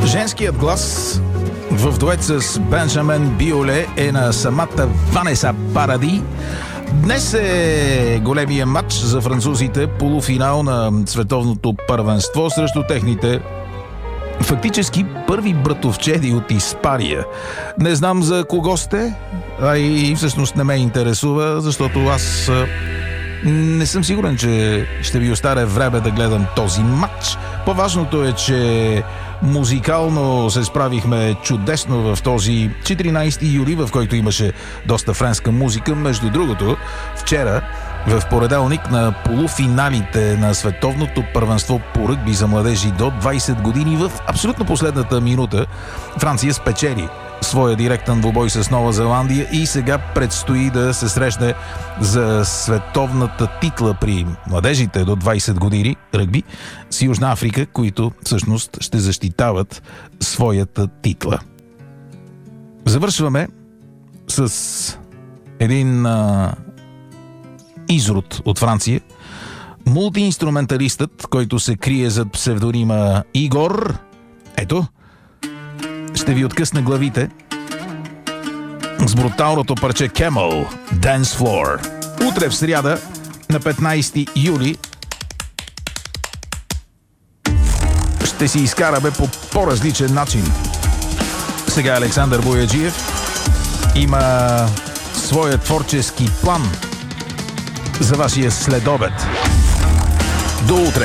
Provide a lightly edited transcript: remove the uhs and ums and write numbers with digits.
Женският глас в дует с Бенджамен Биоле е на самата Ванеса Паради. Днес е големия матч за французите, полуфинал на световното първенство срещу техните фактически първи братовчеди от Испания. Не знам за кого сте, а и всъщност не ме интересува, защото аз не съм сигурен, че ще ви остане време да гледам този матч. По-важното е, че музикално се справихме чудесно в този 14 юли, в който имаше доста френска музика. Между другото, вчера в понеделник на полуфиналите на световното първенство по ръгби за младежи до 20 години в абсолютно последната минута Франция спечели своя директен двубой с Нова Зеландия и сега предстои да се срещне за световната титла при младежите до 20 години ръгби с Южна Африка, които всъщност ще защитават своята титла. Завършваме с един изрод от Франция. Мултиинструменталистът, който се крие зад псевдонима Игор, ето, ще ви откъсне главите с бруталното парче Camel Dance Floor. Утре в сряда на 15 юли ще си изкараме по по-различен начин. Сега Александър Бояджиев има своя творчески план за вашия следобед. До утре!